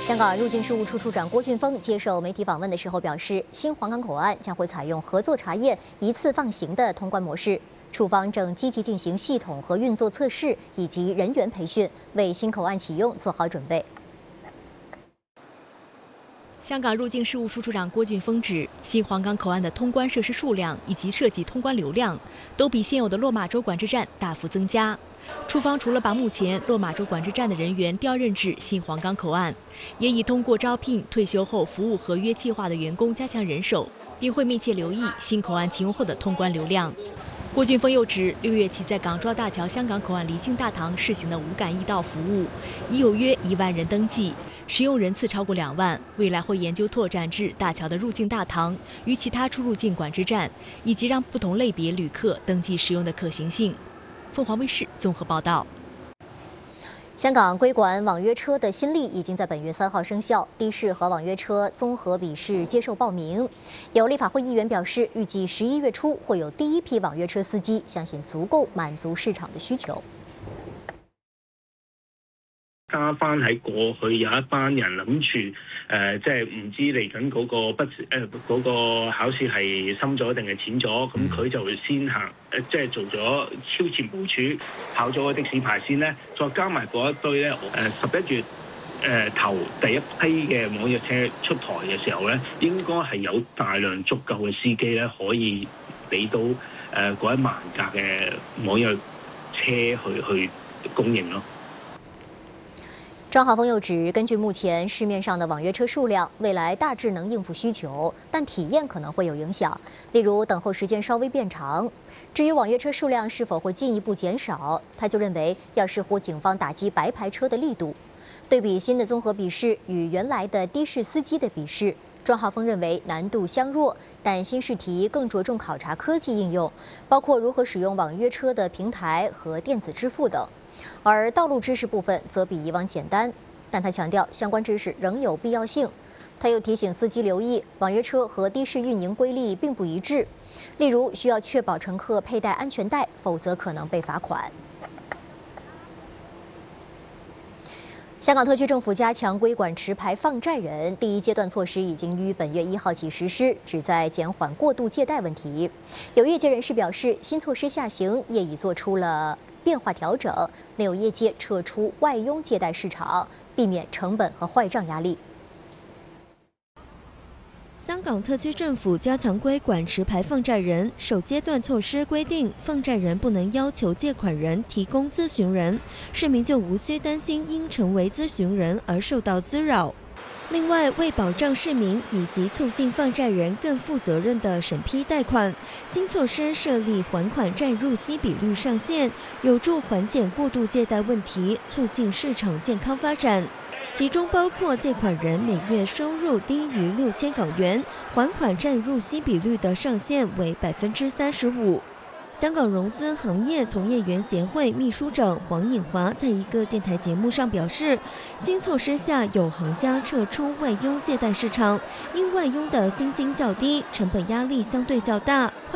香港入境事务处处长郭俊峰接受媒体访问的时候表示，新皇岗口岸将会采用合作查验、一次放行的通关模式。处方正积极进行系统和运作测试以及人员培训，为新口岸启用做好准备。 香港入境事务处处长郭俊峰指，新皇岗口岸的通关设施数量以及涉及通关流量，都比现有的落马洲管制站大幅增加。处方除了把目前落马洲管制站的人员调任至新皇岗口岸，也已通过招聘退休后服务合约计划的员工加强人手，并会密切留意新口岸启用后的通关流量。郭俊峰又指，6月起在港珠澳大桥香港口岸离境大堂试行的无感易到服务，已有约1万人登记，使用人次超过2万。未来会研究拓展至大桥的入境大堂与其他出入境管制站，以及让不同类别旅客登记使用的可行性。凤凰卫视综合报道。 香港规管网约车的新例已经在本月3号生效，的士和网约车综合笔试接受报名。有立法会议员表示，预计11月初会有第一批网约车司机，相信足够满足市場的需求。 加翻喺過去有一班人諗住即係唔知嚟緊嗰個嗰個考試係深咗定係淺咗，咁佢就先行即係做咗超前部署，考咗個的士牌先咧，再加埋嗰一堆咧11月頭第一批嘅網約車出台嘅時候咧，應該係有大量足夠嘅司機咧可以俾到嗰1萬架嘅網約車去供應咯。 庄浩峰又指，根据目前市面上的网约车数量，未来大致能应付需求，但体验可能会有影响，例如等候时间稍微变长。至于网约车数量是否会进一步减少，他就认为要视乎警方打击白牌车的力度。对比新的综合笔试与原来的的士司机的笔试，庄浩峰认为难度相若，但新试题更着重考察科技应用，包括如何使用网约车的平台和电子支付等。而道路知识部分则比以往简单，但他强调相关知识仍有必要性。他又提醒司机留意，网约车和的士运营规例并不一致，例如需要确保乘客佩戴安全带，否则可能被罚款。香港特区政府加强规管持牌放债人，第一阶段措施已经于本月1号起实施，旨在减缓过度借贷问题。有业界人士表示，新措施下行，业已做出了变化调整，没有业界撤出外佣借贷市场，避免成本和坏账压力。 香港特区政府加强规管持牌放债人，首阶段措施规定，放债人不能要求借款人提供咨询人，市民就无需担心因成为咨询人而受到滋扰。另外，为保障市民以及促进放债人更负责任的审批贷款，新措施设立还款占入息比率上限，有助缓解过度借贷问题，促进市场健康发展。其中包括借款人每月收入低于6000港元，还款占入息比率的上限为35%。香港融资行业从业员协会秘书长黄颖华在一个电台节目上表示，新措施下有行家撤出外佣借贷市场，因外佣的薪金较低，成本压力相对较大。